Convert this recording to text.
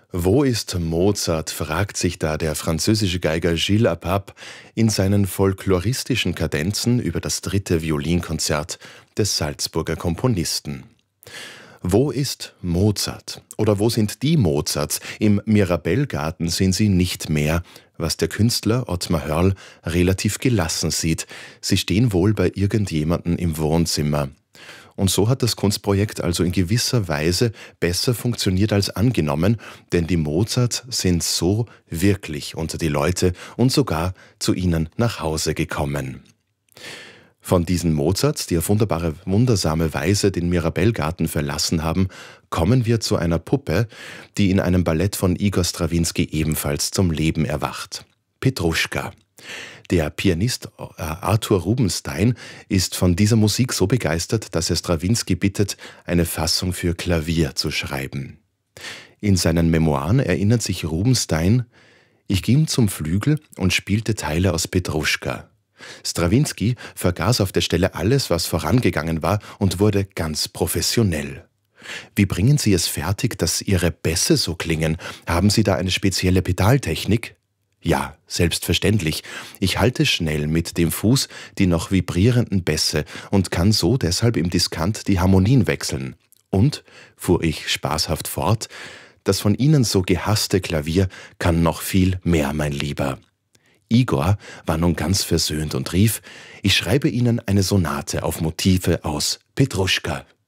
Wo ist Mozart, fragt sich da der französische Geiger Gilles Apap in seinen folkloristischen Kadenzen über das dritte Violinkonzert des Salzburger Komponisten. Wo ist Mozart? Oder wo sind die Mozarts? Im Mirabellgarten sind sie nicht mehr, was der Künstler Ottmar Hörl relativ gelassen sieht. Sie stehen wohl bei irgendjemandem im Wohnzimmer. Und so hat das Kunstprojekt also in gewisser Weise besser funktioniert als angenommen, denn die Mozarts sind so wirklich unter die Leute und sogar zu ihnen nach Hause gekommen. Von diesen Mozarts, die auf wundersame Weise den Mirabellgarten verlassen haben, kommen wir zu einer Puppe, die in einem Ballett von Igor Strawinski ebenfalls zum Leben erwacht. Petruschka. Der Pianist Arthur Rubinstein ist von dieser Musik so begeistert, dass er Strawinski bittet, eine Fassung für Klavier zu schreiben. In seinen Memoiren erinnert sich Rubinstein: Ich ging zum Flügel und spielte Teile aus Petruschka. Strawinski vergaß auf der Stelle alles, was vorangegangen war, und wurde ganz professionell. Wie bringen Sie es fertig, dass Ihre Bässe so klingen? Haben Sie da eine spezielle Pedaltechnik? Ja, selbstverständlich. Ich halte schnell mit dem Fuß die noch vibrierenden Bässe und kann so deshalb im Diskant die Harmonien wechseln. Und, fuhr ich spaßhaft fort, das von Ihnen so gehasste Klavier kann noch viel mehr, mein Lieber. Igor war nun ganz versöhnt und rief: Ich schreibe Ihnen eine Sonate auf Motive aus Petruschka.